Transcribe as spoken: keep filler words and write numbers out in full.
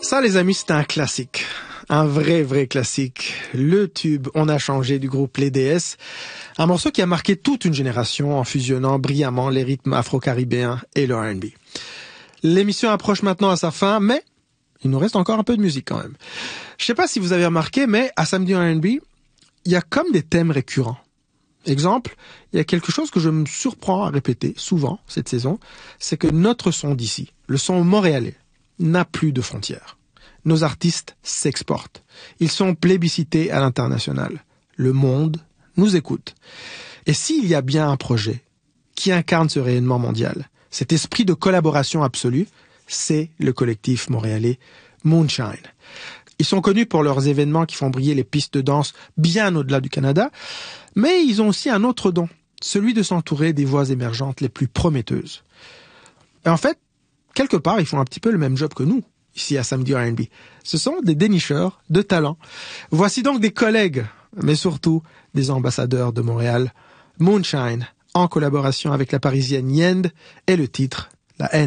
Ça, les amis, c'était un classique. Un vrai, vrai classique. Le tube On a changé du groupe Les D S. Un morceau qui a marqué toute une génération en fusionnant brillamment les rythmes afro-caribéens et le R and B. L'émission approche maintenant à sa fin, mais il nous reste encore un peu de musique quand même. Je sais pas si vous avez remarqué, mais à Samedi R and B, il y a comme des thèmes récurrents. Exemple, il y a quelque chose que je me surprends à répéter souvent cette saison, c'est que notre son d'ici, le son montréalais, n'a plus de frontières. Nos artistes s'exportent. Ils sont plébiscités à l'international. Le monde nous écoute. Et s'il y a bien un projet qui incarne ce rayonnement mondial, cet esprit de collaboration absolue, c'est le collectif montréalais Moonshine. Ils sont connus pour leurs événements qui font briller les pistes de danse bien au-delà du Canada, mais ils ont aussi un autre don, celui de s'entourer des voix émergentes les plus prometteuses. Et en fait, quelque part, ils font un petit peu le même job que nous, ici à Samedi R and B. Ce sont des dénicheurs de talent. Voici donc des collègues, mais surtout des ambassadeurs de Montréal. Moonshine, en collaboration avec la Parisienne Yend, et le titre « La haine ».